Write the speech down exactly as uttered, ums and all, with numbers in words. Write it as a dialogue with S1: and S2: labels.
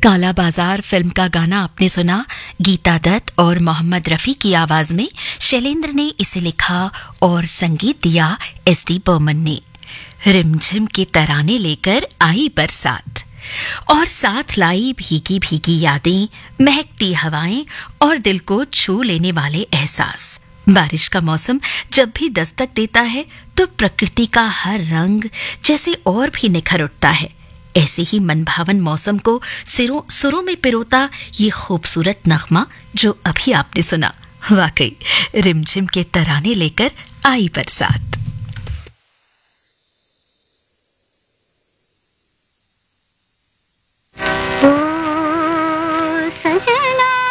S1: काला बाजार फिल्म का गाना आपने सुना। गीता दत्त और मोहम्मद रफी की आवाज में शैलेंद्र ने इसे लिखा और संगीत दिया एस डी बर्मन ने। रिमझिम के तराने लेकर आई बरसात और साथ लाई भीगी भीगी यादें, महकती हवाएं और दिल को छू लेने वाले एहसास। बारिश का मौसम जब भी दस्तक देता है तो प्रकृति का हर रंग जैसे और भी निखर उठता है। ऐसे ही मनभावन मौसम को सिरों सुरों में पिरोता ये खूबसूरत नगमा जो अभी आपने सुना, वाकई रिमझिम के तराने लेकर आई बरसात।
S2: ओ सजना